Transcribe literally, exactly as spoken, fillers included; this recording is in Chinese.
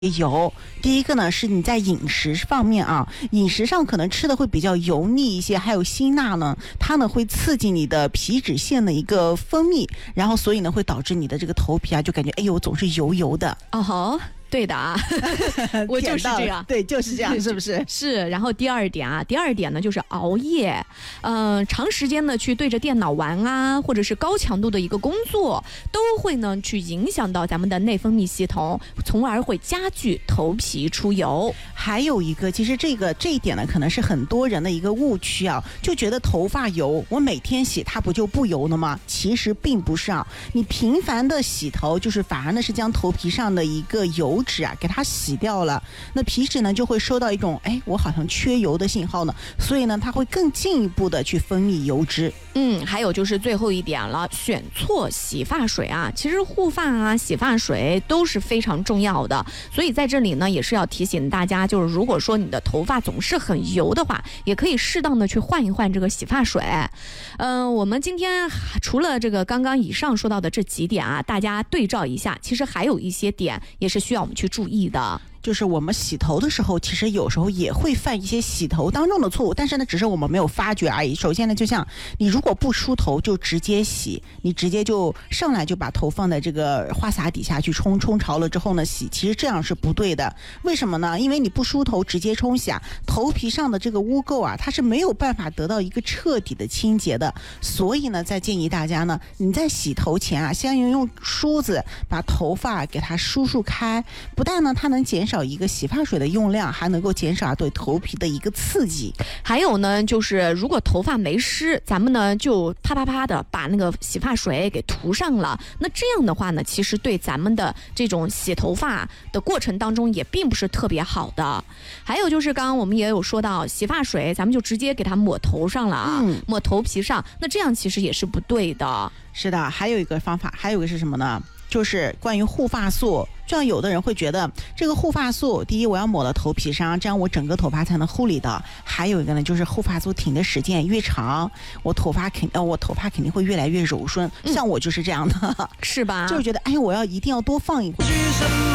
油。第一个呢是你在饮食方面啊，饮食上可能吃的会比较油腻一些，还有辛辣呢，它呢会刺激你的皮脂腺的一个分泌，然后所以呢会导致你的这个头皮啊就感觉哎呦总是油油的。 哦吼。对的啊，我就是这样， 对，就是这样，是不是？ 是。然后第二点啊，第二点呢就是熬夜，嗯、呃，长时间的去对着电脑玩啊，或者是高强度的一个工作，都会呢去影响到咱们的内分泌系统，从而会加剧头皮出油。 还有一个，其实这个这一点呢，可能是很多人的一个误区啊，就觉得头发油，我每天洗它不就不油了吗？其实并不是啊，你频繁的洗头，就是反而呢是将头皮上的一个油脂啊给它洗掉了，那皮脂呢就会收到一种哎我好像缺油的信号呢，所以呢它会更进一步的去分泌油脂。 嗯，还有就是最后一点了，选错洗发水啊，其实护发啊洗发水都是非常重要的，所以在这里呢也是要提醒大家，就是如果说你的头发总是很油的话，也可以适当的去换一换这个洗发水。嗯、呃，我们今天除了这个刚刚以上说到的这几点啊，大家对照一下，其实还有一些点也是需要我们去注意的。 就是我们洗头的时候，其实有时候也会犯一些洗头当中的错误，但是呢，只是我们没有发觉而已。首先呢，就像你如果不梳头就直接洗，你直接就上来就把头放在这个花洒底下去冲，冲潮了之后呢洗，其实这样是不对的。为什么呢？因为你不梳头直接冲洗啊，头皮上的这个污垢啊，它是没有办法得到一个彻底的清洁的。所以呢，再建议大家呢，你在洗头前啊，先用梳子把头发给它梳梳开，不但呢它能减少少一个洗发水的用量，还能够减少对头皮的一个刺激。 还有呢，就是如果头发没湿，咱们呢就啪啪啪的把那个洗发水给涂上了，那这样的话呢，其实对咱们的这种洗头发的过程当中也并不是特别好的。还有就是刚刚我们也有说到，洗发水咱们就直接给它抹头上了啊，嗯、抹头皮上，那这样其实也是不对的。 是的，还有一个方法，还有一个是什么呢？就是关于护发素，这样有的人会觉得这个护发素，第一我要抹到头皮上，这样我整个头发才能护理的。还有一个呢，就是护发素停的时间越长，我头发肯呃我头发肯定会越来越柔顺。嗯、像我就是这样的， 是吧？ 就是觉得哎，我要一定要多放一会儿。